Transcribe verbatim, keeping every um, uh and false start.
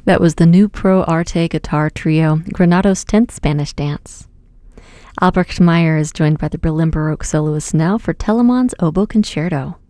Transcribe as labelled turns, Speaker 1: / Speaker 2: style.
Speaker 1: That was the new Pro Arte guitar trio, Granados' tenth Spanish Dance. Albrecht Meyer is joined by the Berlin Baroque soloists now for Telemann's Oboe Concerto.